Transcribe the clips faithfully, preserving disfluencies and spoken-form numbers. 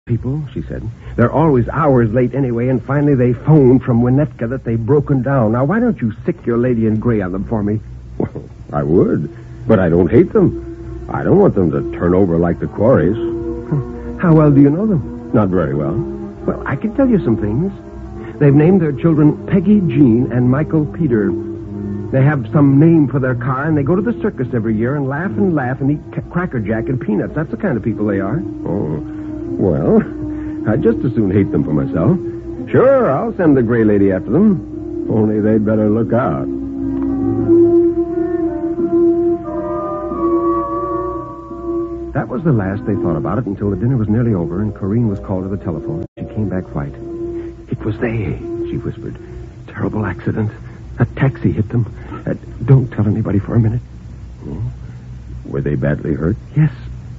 people, she said. They're always hours late anyway, and finally they phoned from Winnetka that they've broken down. Now, why don't you sick your lady in gray on them for me? Well, I would, but I don't hate them. I don't want them to turn over like the quarries. How well do you know them? Not very well. Well, I can tell you some things. They've named their children Peggy Jean and Michael Peter. They have some name for their car, and they go to the circus every year and laugh and laugh and eat c- Cracker Jack and peanuts. That's the kind of people they are. Oh, well, I'd just as soon hate them for myself. Sure, I'll send the gray lady after them. Only they'd better look out. That was the last they thought about it until the dinner was nearly over and Corinne was called to the telephone. She came back white. It was they, she whispered. Terrible accident. A taxi hit them. Uh, don't tell anybody for a minute. Oh. Were they badly hurt? Yes.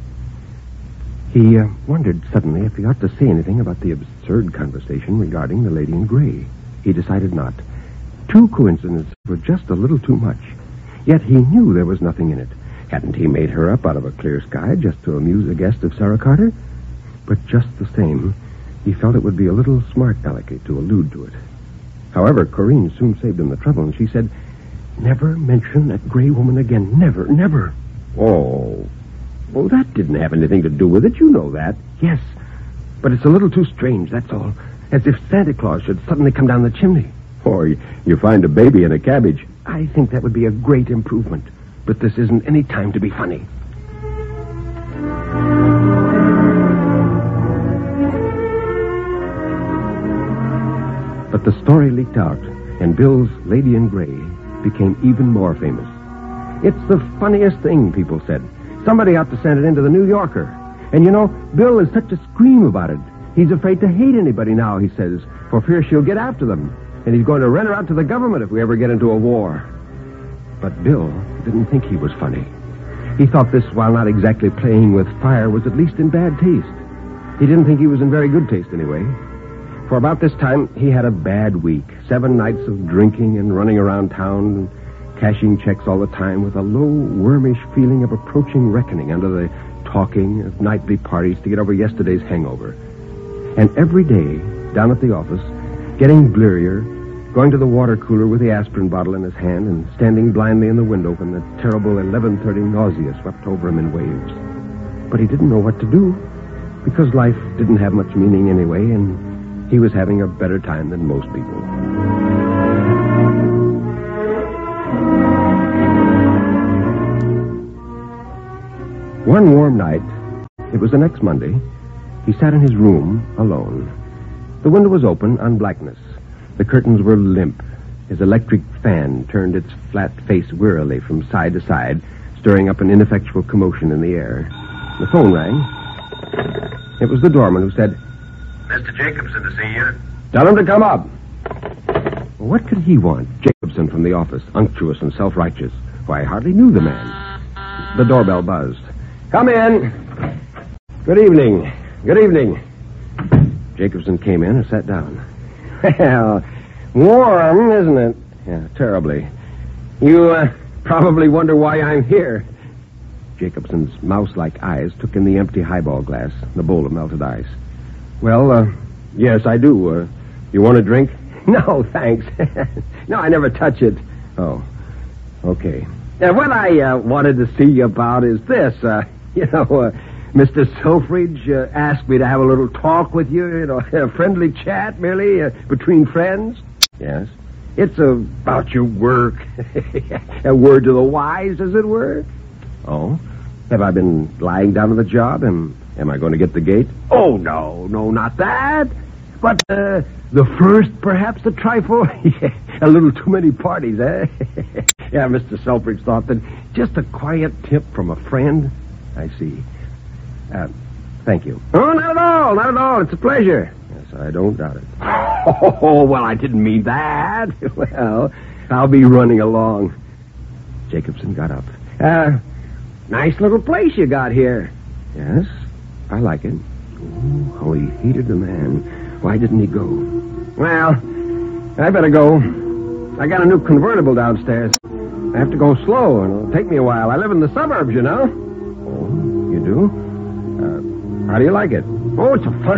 He uh, wondered suddenly if he ought to say anything about the absurd conversation regarding the lady in gray. He decided not. Two coincidences were just a little too much. Yet he knew there was nothing in it. Hadn't he made her up out of a clear sky just to amuse a guest of Sarah Carter? But just the same, he felt it would be a little smart alecky to allude to it. However, Corinne soon saved him the trouble, and she said, "Never mention that gray woman again. Never, never." Oh, well, that didn't have anything to do with it. You know that. Yes, but it's a little too strange, that's all. As if Santa Claus should suddenly come down the chimney. Or you, you find a baby in a cabbage. I think that would be a great improvement. But this isn't any time to be funny. But the story leaked out, and Bill's Lady in Gray became even more famous. It's the funniest thing, people said. Somebody ought to send it into the New Yorker. And you know, Bill is such a scream about it. He's afraid to hate anybody now, he says, for fear she'll get after them. And he's going to rent her out to the government if we ever get into a war. But Bill didn't think he was funny. He thought this, while not exactly playing with fire, was at least in bad taste. He didn't think he was in very good taste, anyway. For about this time, he had a bad week. Seven nights of drinking and running around town, cashing checks all the time with a low, wormish feeling of approaching reckoning under the talking of nightly parties to get over yesterday's hangover. And every day, down at the office, getting blearier, going to the water cooler with the aspirin bottle in his hand and standing blindly in the window when the terrible eleven thirty nausea swept over him in waves. But he didn't know what to do, because life didn't have much meaning anyway, and he was having a better time than most people. One warm night, it was the next Monday, he sat in his room alone. The window was open on blackness. The curtains were limp. His electric fan turned its flat face wearily from side to side, stirring up an ineffectual commotion in the air. The phone rang. It was the doorman who said, Mister Jacobson to see you. Tell him to come up. What could he want? Jacobson from the office, unctuous and self-righteous. Why, I hardly knew the man. The doorbell buzzed. Come in. Good evening. Good evening. Jacobson came in and sat down. Well, warm, isn't it? Yeah, terribly. You uh, probably wonder why I'm here. Jacobson's mouse-like eyes took in the empty highball glass, the bowl of melted ice. Well, uh, yes, I do. Uh, you want a drink? No, thanks. No, I never touch it. Oh, okay. Uh, what I uh, wanted to see you about is this. Uh, you know, uh, Mister Selfridge uh, asked me to have a little talk with you, you know, a friendly chat, merely, uh, between friends. Yes? It's uh, about your work. A word to the wise, as it were. Oh? Have I been lying down to the job? Am, am I going to get the gate? Oh, no, no, not that. But uh, the first, perhaps, a trifle. Yeah, a little too many parties, eh? Yeah, Mister Selfridge thought that just a quiet tip from a friend. I see. Uh, thank you. Oh, not at all, not at all. It's a pleasure. Yes, I don't doubt it. Oh, well, I didn't mean that. Well, I'll be running along. Jacobson got up. Uh, nice little place you got here. Yes, I like it. Ooh, how he hated the man. Why didn't he go? Well, I better go. I got a new convertible downstairs. I have to go slow, and it'll take me a while. I live in the suburbs, you know. Oh, you do? Uh, how do you like it? Oh, it's a fun